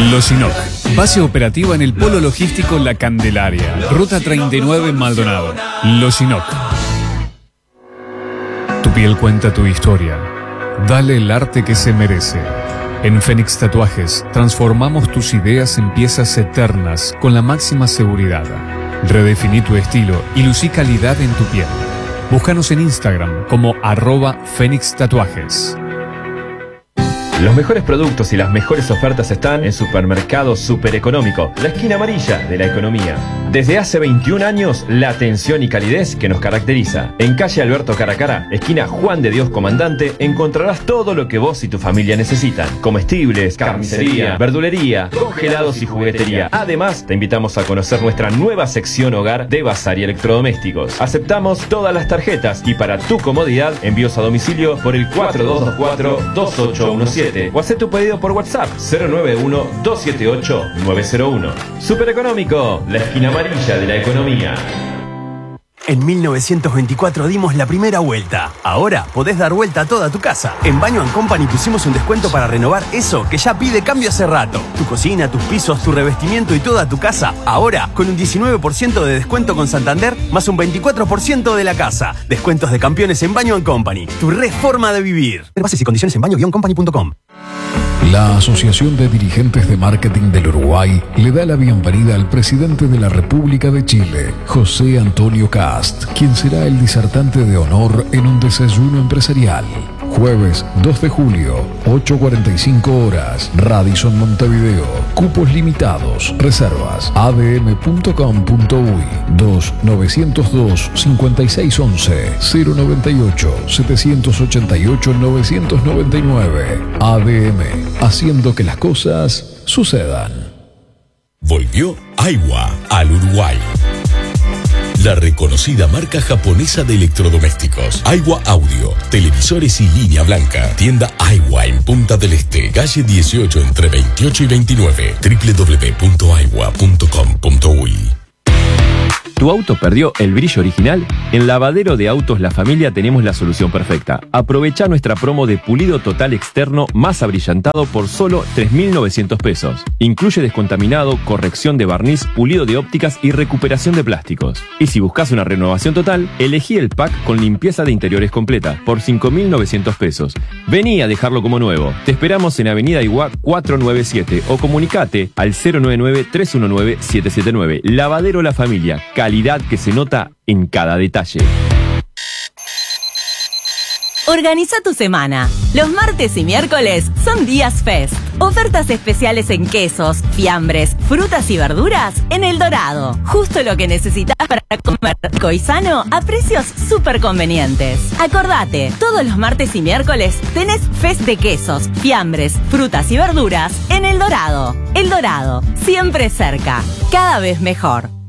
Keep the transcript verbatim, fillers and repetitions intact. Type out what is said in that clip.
Loginoc, base operativa en el Polo Logístico La Candelaria, Ruta treinta y nueve en Maldonado. Loginoc. Tu piel cuenta tu historia. Dale el arte que se merece. En Fénix Tatuajes transformamos tus ideas en piezas eternas con la máxima seguridad. Redefiní tu estilo y lucí calidad en tu piel. Búscanos en Instagram como arroba Fénix Tatuajes. Los mejores productos y las mejores ofertas están en Supermercado Super Económico, la esquina amarilla de la economía. Desde hace veintiún años, la atención y calidez que nos caracteriza. En calle Alberto Caracara, esquina Juan de Dios Comandante, encontrarás todo lo que vos y tu familia necesitan. Comestibles, carnicería, verdulería, congelados y juguetería. Además, te invitamos a conocer nuestra nueva sección hogar de bazar y electrodomésticos. Aceptamos todas las tarjetas y para tu comodidad, envíos a domicilio por el cuatro dos dos cuatro, dos ocho uno siete. O hacer tu pedido por WhatsApp cero nueve uno, dos siete ocho, nueve cero uno. Super Económico, la esquina amarilla de la economía. En mil novecientos veinticuatro dimos la primera vuelta. Ahora podés dar vuelta a toda tu casa. En Baño and Company pusimos un descuento para renovar eso que ya pide cambio hace rato. Tu cocina, tus pisos, tu revestimiento y toda tu casa. Ahora con un diecinueve por ciento de descuento con Santander más un veinticuatro por ciento de la casa. Descuentos de campeones en Baño and Company. Tu reforma de vivir. Bases y condiciones en baño guion company punto com. La Asociación de Dirigentes de Marketing del Uruguay le da la bienvenida al presidente de la República de Chile, José Antonio Cast, quien será el disertante de honor en un desayuno empresarial. Jueves dos de julio, ocho cuarenta y cinco horas, Radisson Montevideo. Cupos limitados. Reservas a d m punto com punto u y dos nueve cero dos, cinco seis uno uno, cero nueve ocho, siete ocho ocho, nueve nueve nueve. A D M, haciendo que las cosas sucedan. Volvió Aiwa al Uruguay. La reconocida marca japonesa de electrodomésticos. Aiwa Audio, televisores y línea blanca. Tienda Aiwa en Punta del Este, calle dieciocho entre veintiocho y veintinueve. doble u doble u doble u punto aiwa punto com punto u y. ¿Tu auto perdió el brillo original? En Lavadero de Autos La Familia tenemos la solución perfecta. Aprovecha nuestra promo de pulido total externo más abrillantado por solo tres mil novecientos pesos. Incluye descontaminado, corrección de barniz, pulido de ópticas y recuperación de plásticos. Y si buscas una renovación total, elegí el pack con limpieza de interiores completa por cinco mil novecientos pesos. Vení a dejarlo como nuevo. Te esperamos en Avenida Iguá cuatrocientos noventa y siete o comunicate al cero nueve nueve, tres uno nueve, siete siete nueve. Lavadero La Familia. Calidad que se nota en cada detalle. Organiza tu semana. Los martes y miércoles son días Fest. Ofertas especiales en quesos, fiambres, frutas y verduras en El Dorado. Justo lo que necesitas para comer rico y sano a precios súper convenientes. Acordate, todos los martes y miércoles tenés Fest de quesos, fiambres, frutas y verduras en El Dorado. El Dorado, siempre cerca, cada vez mejor.